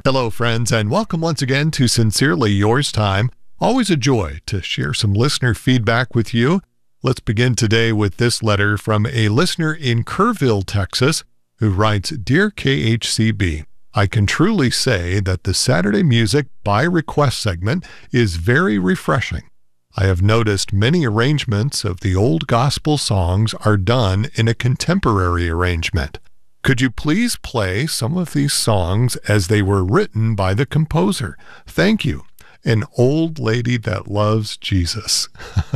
Hello, friends, and welcome once again to Sincerely Yours Time. Always a joy to share some listener feedback with you. Let's begin today with this letter from a listener in Kerrville, Texas, who writes, Dear KHCB, I can truly say that the Saturday Music by Request segment is very refreshing. I have noticed many arrangements of the old gospel songs are done in a contemporary arrangement. Could you please play some of these songs as they were written by the composer? Thank you. An old lady that loves Jesus.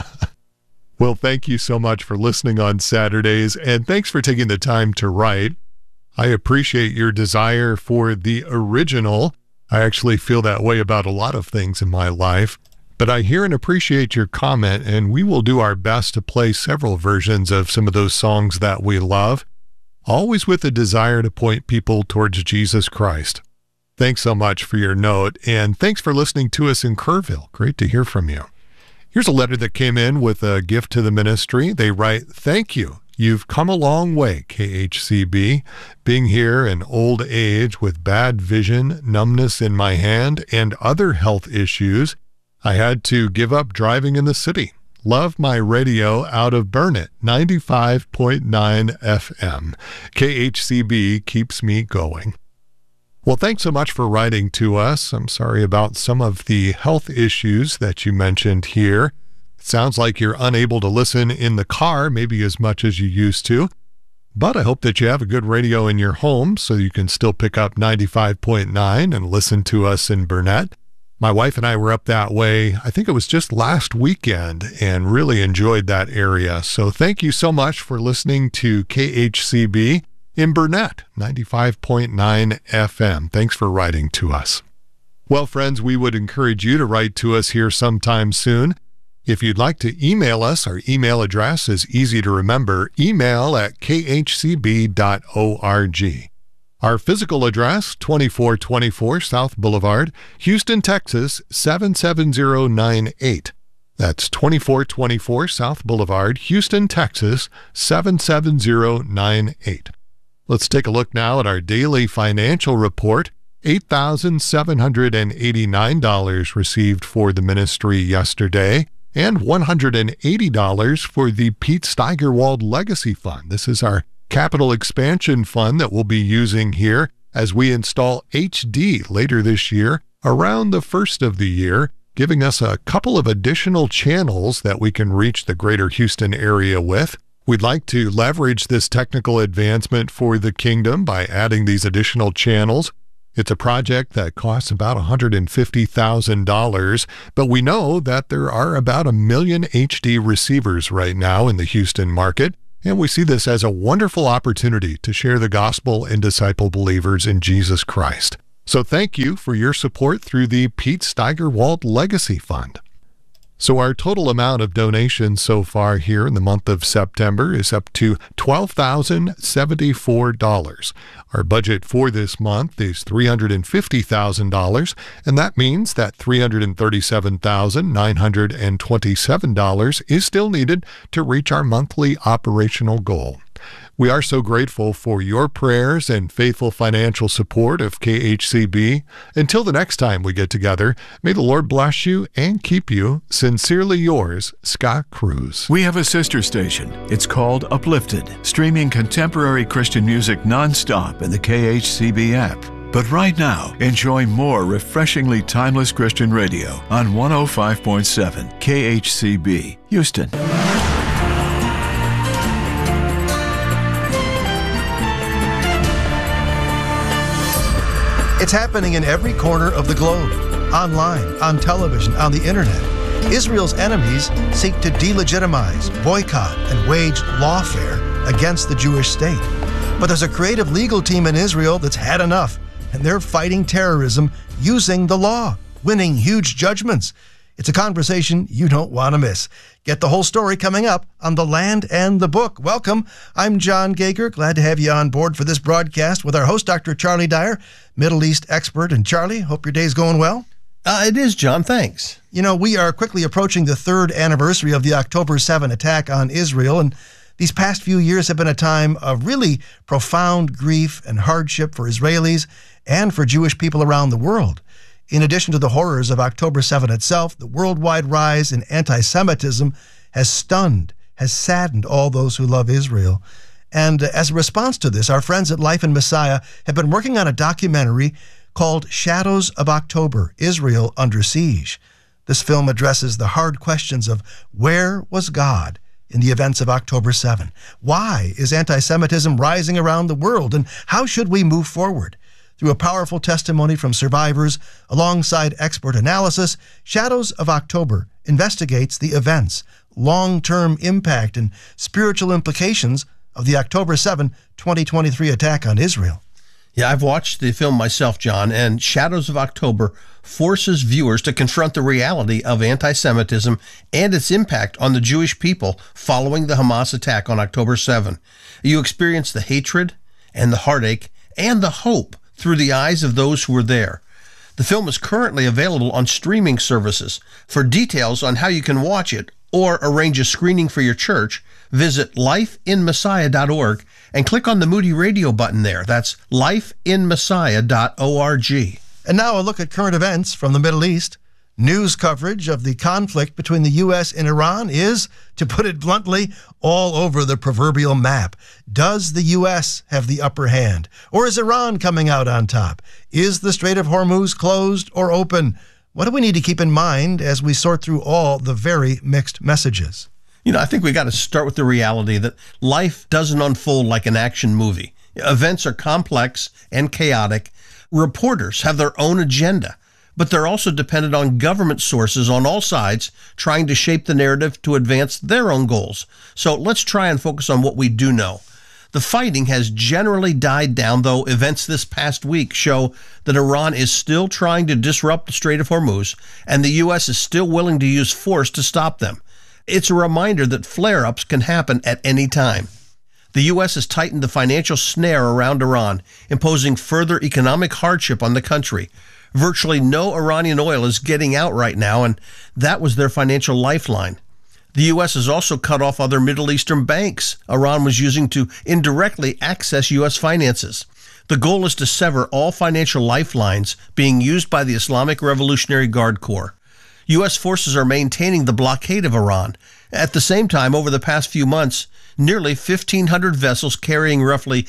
Well, thank you so much for listening on Saturdays, and thanks for taking the time to write. I appreciate your desire for the original. I actually feel that way about a lot of things in my life. But I hear and appreciate your comment, and we will do our best to play several versions of some of those songs that we love, always with a desire to point people towards Jesus Christ. Thanks so much for your note, and thanks for listening to us in Kerrville. Great to hear from you. Here's a letter that came in with a gift to the ministry. They write, Thank you. You've come a long way, KHCB. Being here in old age with bad vision, numbness in my hand, and other health issues, I had to give up driving in the city. Love my radio out of Burnett, 95.9 FM. KHCB keeps me going. Well, thanks so much for writing to us. I'm sorry about some of the health issues that you mentioned here. It sounds like you're unable to listen in the car, maybe as much as you used to. But I hope that you have a good radio in your home so you can still pick up 95.9 and listen to us in Burnett. My wife and I were up that way, I think it was just last weekend, and really enjoyed that area. So thank you so much for listening to KHCB in Burnett, 95.9 FM. Thanks for writing to us. Well, friends, we would encourage you to write to us here sometime soon. If you'd like to email us, our email address is easy to remember, email@khcb.org. Our physical address, 2424 South Boulevard, Houston, Texas, 77098. That's 2424 South Boulevard, Houston, Texas, 77098. Let's take a look now at our daily financial report. $8,789 received for the ministry yesterday, and $180 for the Pete Steigerwald Legacy Fund. This is our capital expansion fund that we'll be using here as we install HD later this year, around the first of the year, giving us a couple of additional channels that we can reach the greater Houston area with. We'd like to leverage this technical advancement for the kingdom by adding these additional channels. It's a project that costs about $150,000, but we know that there are about 1 million HD receivers right now in the Houston market. And we see this as a wonderful opportunity to share the gospel and disciple believers in Jesus Christ. So thank you for your support through the Pete Steigerwald Legacy Fund. So our total amount of donations so far here in the month of September is up to $12,074. Our budget for this month is $350,000, and that means that $337,927 is still needed to reach our monthly operational goal. We are so grateful for your prayers and faithful financial support of KHCB. Until the next time we get together, may the Lord bless you and keep you. Sincerely yours, Scott Cruz. We have a sister station. It's called Uplifted, streaming contemporary Christian music nonstop in the KHCB app. But right now, enjoy more refreshingly timeless Christian radio on 105.7 KHCB, Houston. It's happening in every corner of the globe, online, on television, on the internet. Israel's enemies seek to delegitimize, boycott, and wage lawfare against the Jewish state. But there's a creative legal team in Israel that's had enough, and they're fighting terrorism using the law, winning huge judgments. It's a conversation you don't want to miss. Get the whole story coming up on The Land and the Book. Welcome. I'm John Gager. Glad to have you on board for this broadcast with our host, Dr. Charlie Dyer, Middle East expert. And Charlie, hope your day's going well. It is, John. Thanks. You know, we are quickly approaching the third anniversary of the October 7 attack on Israel, and These past few years have been a time of really profound grief and hardship for Israelis and for Jewish people around the world. In addition to the horrors of October 7 itself, the worldwide rise in anti-Semitism has stunned, has saddened all those who love Israel. And as a response to this, our friends at Life in Messiah have been working on a documentary called Shadows of October, Israel Under Siege. This film addresses the hard questions of where was God in the events of October 7? Why is anti-Semitism rising around the world? And how should we move forward? Through a powerful testimony from survivors alongside expert analysis, Shadows of October investigates the events, long-term impact, and spiritual implications of the October 7, 2023 attack on Israel. Yeah, I've watched the film myself, John, and Shadows of October forces viewers to confront the reality of anti-Semitism and its impact on the Jewish people following the Hamas attack on October 7. You experience the hatred and the heartache and the hope through the eyes of those who were there. The film is currently available on streaming services. For details on how you can watch it or arrange a screening for your church, visit lifeinmessiah.org and click on the Moody Radio button there. That's lifeinmessiah.org. And now a look at current events from the Middle East. News coverage of the conflict between the U.S. and Iran is, to put it bluntly, all over the proverbial map. Does the U.S. have the upper hand? Or is Iran coming out on top? Is the Strait of Hormuz closed or open? What do we need to keep in mind as we sort through all the very mixed messages? I think we got to start with the reality that life doesn't unfold like an action movie. Events are complex and chaotic. Reporters have their own agenda, but they're also dependent on government sources on all sides trying to shape the narrative to advance their own goals. So let's try and focus on what we do know. The fighting has generally died down, though events this past week show that Iran is still trying to disrupt the Strait of Hormuz, and the U.S. is still willing to use force to stop them. It's a reminder that flare-ups can happen at any time. The U.S. has tightened the financial snare around Iran, imposing further economic hardship on the country. Virtually no Iranian oil is getting out right now, and that was their financial lifeline. The U.S. has also cut off other Middle Eastern banks Iran was using to indirectly access U.S. finances. The goal is to sever all financial lifelines being used by the Islamic Revolutionary Guard Corps. U.S. forces are maintaining the blockade of Iran. At the same time, over the past few months, nearly 1,500 vessels carrying roughly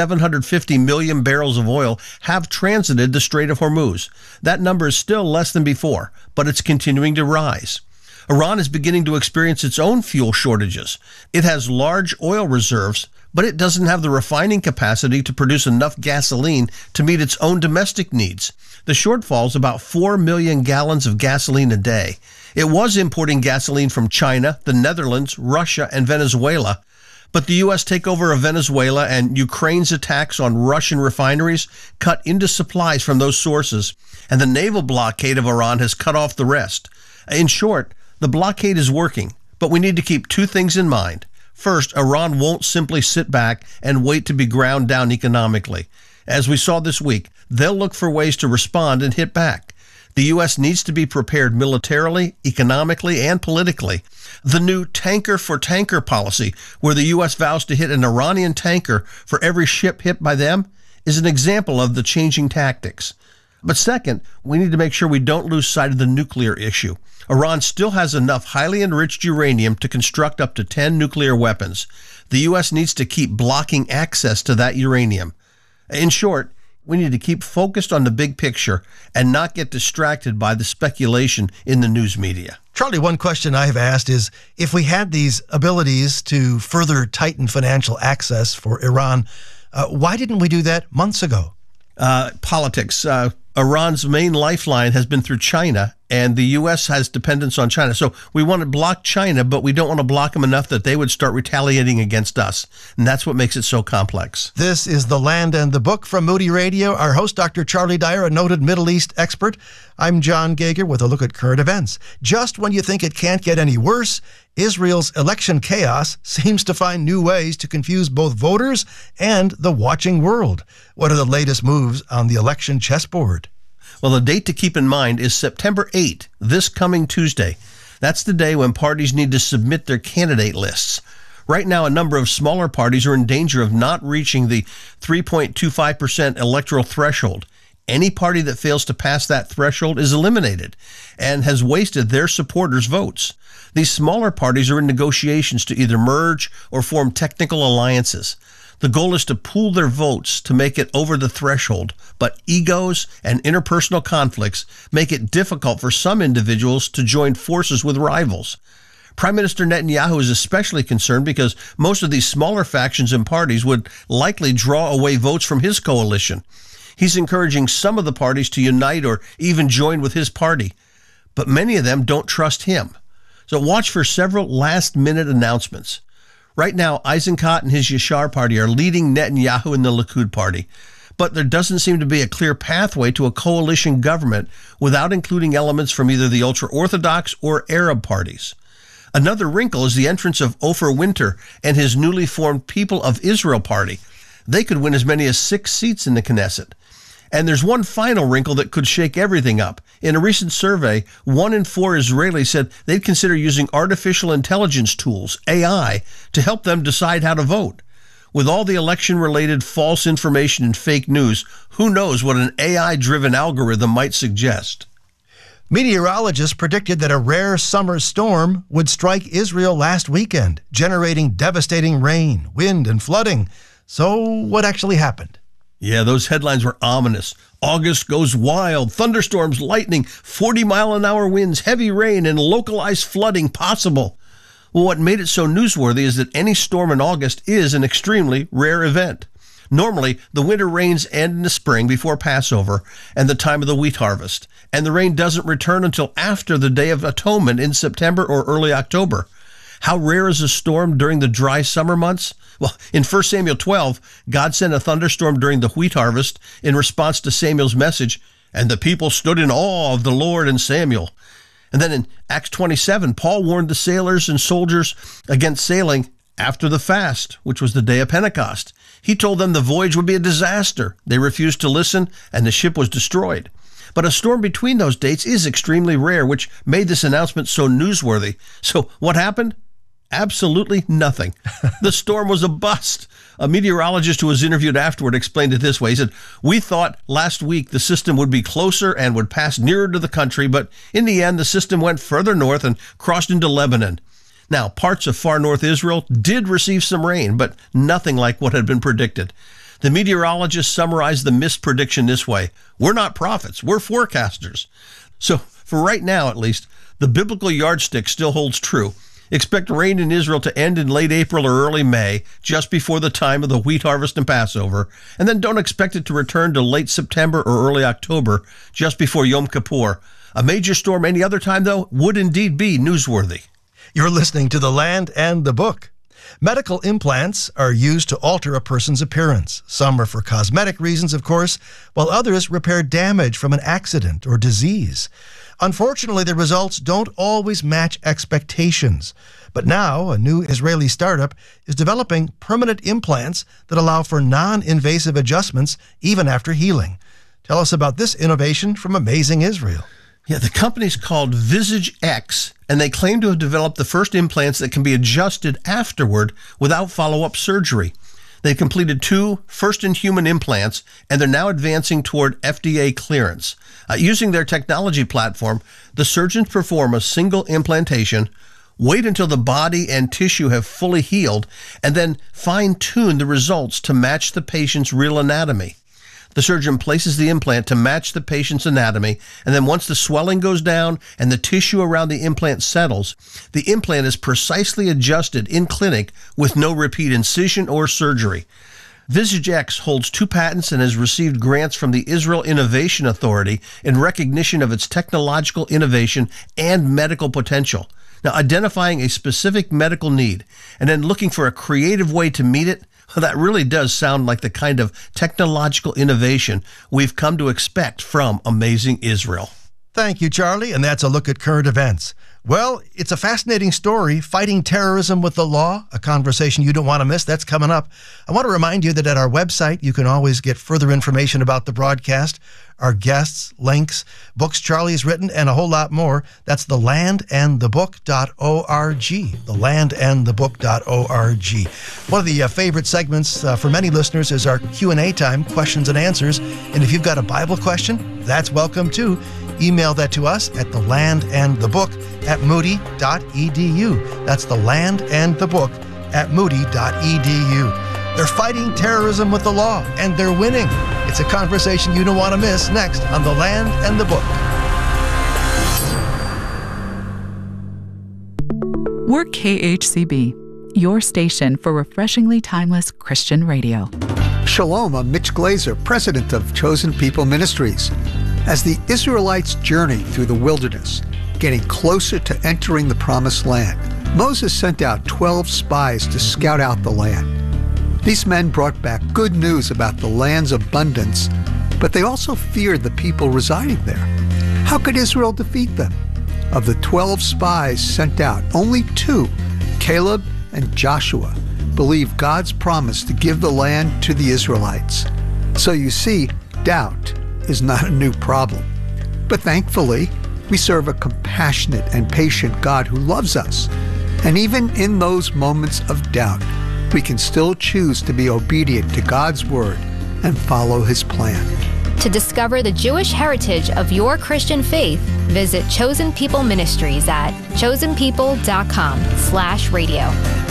750 million barrels of oil have transited the Strait of Hormuz. That number is still less than before, but it's continuing to rise. Iran is beginning to experience its own fuel shortages. It has large oil reserves, but it doesn't have the refining capacity to produce enough gasoline to meet its own domestic needs. The shortfall is about 4 million gallons of gasoline a day. It was importing gasoline from China, the Netherlands, Russia, and Venezuela. But the U.S. takeover of Venezuela and Ukraine's attacks on Russian refineries cut into supplies from those sources, and the naval blockade of Iran has cut off the rest. In short, the blockade is working, but we need to keep two things in mind. First, Iran won't simply sit back and wait to be ground down economically. As we saw this week, they'll look for ways to respond and hit back. The U.S. needs to be prepared militarily, economically, and politically. The new tanker-for-tanker policy, where the U.S. vows to hit an Iranian tanker for every ship hit by them, is an example of the changing tactics. But second, we need to make sure we don't lose sight of the nuclear issue. Iran still has enough highly enriched uranium to construct up to 10 nuclear weapons. The U.S. needs to keep blocking access to that uranium. In short, we need to keep focused on the big picture and not get distracted by the speculation in the news media. Charlie, one question I have asked is, if we had these abilities to further tighten financial access for Iran, why didn't we do that months ago? Politics. Iran's main lifeline has been through China, and the U.S. has dependence on China. So we want to block China, but we don't want to block them enough that they would start retaliating against us. And that's what makes it so complex. This is The Land and the Book from Moody Radio. Our host, Dr. Charlie Dyer, a noted Middle East expert. I'm John Gager with a look at current events. Just when you think it can't get any worse, Israel's election chaos seems to find new ways to confuse both voters and the watching world. What are the latest moves on the election chessboard? Well, the date to keep in mind is September 8, this coming Tuesday. That's the day when parties need to submit their candidate lists. Right now, a number of smaller parties are in danger of not reaching the 3.25% electoral threshold. Any party that fails to pass that threshold is eliminated and has wasted their supporters' votes. These smaller parties are in negotiations to either merge or form technical alliances. The goal is to pool their votes to make it over the threshold, but egos and interpersonal conflicts make it difficult for some individuals to join forces with rivals. Prime Minister Netanyahu is especially concerned because most of these smaller factions and parties would likely draw away votes from his coalition. He's encouraging some of the parties to unite or even join with his party, but many of them don't trust him. So watch for several last-minute announcements. Right now, Eisenkot and his Yashar party are leading Netanyahu and the Likud party, but there doesn't seem to be a clear pathway to a coalition government without including elements from either the ultra-Orthodox or Arab parties. Another wrinkle is the entrance of Ofer Winter and his newly formed People of Israel party. They could win as many as 6 seats in the Knesset. And there's one final wrinkle that could shake everything up. In a recent survey, 1 in 4 Israelis said they'd consider using artificial intelligence tools, AI, to help them decide how to vote. With all the election-related false information and fake news, who knows what an AI-driven algorithm might suggest? Meteorologists predicted that a rare summer storm would strike Israel last weekend, generating devastating rain, wind, and flooding. So what actually happened? Yeah, those headlines were ominous. August goes wild, thunderstorms, lightning, 40-mile-an-hour winds, heavy rain, and localized flooding possible. Well, what made it so newsworthy is that any storm in August is an extremely rare event. Normally, the winter rains end in the spring before Passover and the time of the wheat harvest, and the rain doesn't return until after the Day of Atonement in September or early October. How rare is a storm during the dry summer months? Well, in 1 Samuel 12, God sent a thunderstorm during the wheat harvest in response to Samuel's message, and the people stood in awe of the Lord and Samuel. And then in Acts 27, Paul warned the sailors and soldiers against sailing after the fast, which was the day of Pentecost. He told them the voyage would be a disaster. They refused to listen, and the ship was destroyed. But a storm between those dates is extremely rare, which made this announcement so newsworthy. So what happened? Absolutely nothing. The storm was a bust. A meteorologist who was interviewed afterward explained it this way. He said, "We thought last week the system would be closer and would pass nearer to the country, but in the end, the system went further north and crossed into Lebanon." Now, parts of far north Israel did receive some rain, but nothing like what had been predicted. The meteorologists summarized the missed prediction this way: "We're not prophets, we're forecasters." So, for right now at least, the biblical yardstick still holds true. Expect rain in Israel to end in late April or early May, just before the time of the wheat harvest and Passover, and then don't expect it to return to late September or early October, just before Yom Kippur. A major storm any other time, though, would indeed be newsworthy. You're listening to The Land and the Book. Medical implants are used to alter a person's appearance. Some are for cosmetic reasons, of course, while others repair damage from an accident or disease. Unfortunately, the results don't always match expectations. But now, a new Israeli startup is developing permanent implants that allow for non-invasive adjustments even after healing. Tell us about this innovation from Amazing Israel. Yeah, the company's called Visage X, and they claim to have developed the first implants that can be adjusted afterward without follow-up surgery. They completed 2 first-in-human implants, and they're now advancing toward FDA clearance. Using their technology platform, the surgeons perform a single implantation, wait until the body and tissue have fully healed, and then fine-tune the results to match the patient's real anatomy. The surgeon places the implant to match the patient's anatomy, and then once the swelling goes down and the tissue around the implant settles, the implant is precisely adjusted in clinic with no repeat incision or surgery. Visage X holds 2 patents and has received grants from the Israel Innovation Authority in recognition of its technological innovation and medical potential. Now, identifying a specific medical need and then looking for a creative way to meet it, well, that really does sound like the kind of technological innovation we've come to expect from Amazing Israel. Thank you, Charlie, and that's a look at current events. Well, it's a fascinating story, fighting terrorism with the law, a conversation you don't want to miss. That's coming up. I want to remind you that at our website, you can always get further information about the broadcast, our guests, links, books Charlie's written, and a whole lot more. That's thelandandthebook.org, thelandandthebook.org. One of the favorite segments for many listeners is our Q&A time, questions and answers. And if you've got a Bible question, that's welcome too. Email that to us at thelandandthebook@moody.edu. That's thelandandthebook@moody.edu. They're fighting terrorism with the law, and they're winning. It's a conversation you don't want to miss next on The Land and the Book. We're KHCB, your station for refreshingly timeless Christian radio. Shalom, I'm Mitch Glazer, president of Chosen People Ministries. As the Israelites journeyed through the wilderness, getting closer to entering the Promised Land, Moses sent out 12 spies to scout out the land. These men brought back good news about the land's abundance, but they also feared the people residing there. How could Israel defeat them? Of the 12 spies sent out, only 2, Caleb and Joshua, believed God's promise to give the land to the Israelites. So you see, doubt is not a new problem. But thankfully, we serve a compassionate and patient God who loves us. And even in those moments of doubt, we can still choose to be obedient to God's word and follow his plan. To discover the Jewish heritage of your Christian faith, visit Chosen People Ministries at chosenpeople.com/radio.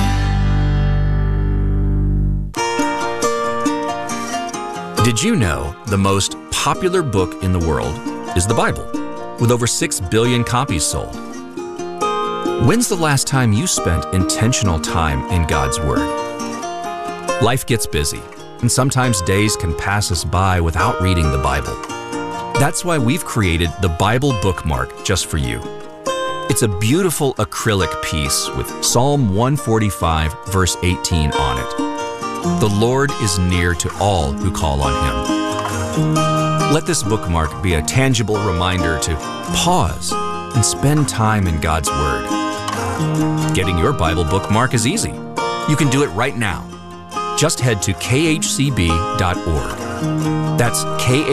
Did you know the most popular book in the world is the Bible, with over 6 billion copies sold? When's the last time you spent intentional time in God's Word? Life gets busy, and sometimes days can pass us by without reading the Bible. That's why we've created the Bible Bookmark just for you. It's a beautiful acrylic piece with Psalm 145, verse 18 on it. The Lord is near to all who call on Him. Let this bookmark be a tangible reminder to pause and spend time in God's Word. Getting your Bible bookmark is easy. You can do it right now. Just head to khcb.org. That's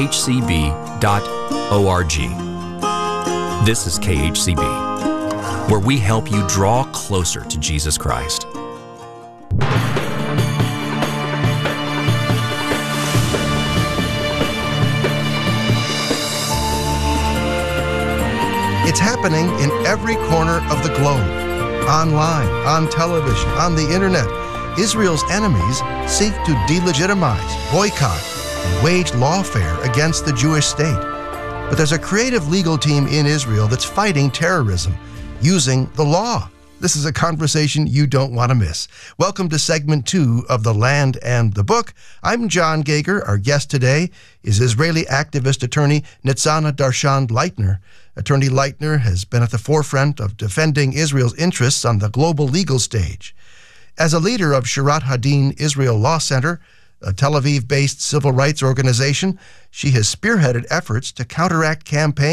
khcb.org. This is KHCB, where we help you draw closer to Jesus Christ. It's happening in every corner of the globe. Online, on television, on the internet. Israel's enemies seek to delegitimize, boycott, and wage lawfare against the Jewish state. But there's a creative legal team in Israel that's fighting terrorism using the law. This is a conversation you don't want to miss. Welcome to segment 2 of The Land and the Book. I'm John Gager. Our guest today is Israeli activist attorney Nitzana Darshan-Leitner. Attorney Leitner has been at the forefront of defending Israel's interests on the global legal stage. As a leader of Shirat Hadin Israel Law Center, a Tel Aviv-based civil rights organization, she has spearheaded efforts to counteract campaigns